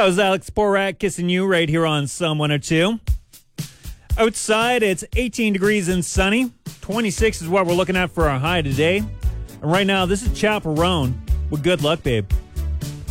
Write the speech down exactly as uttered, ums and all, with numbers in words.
That was Alex Porak kissing you right here on Psalm one oh two. Outside, it's eighteen degrees and sunny. twenty-six is what we're looking at for our high today. And right now, this is Chaperone with Good Luck, Babe.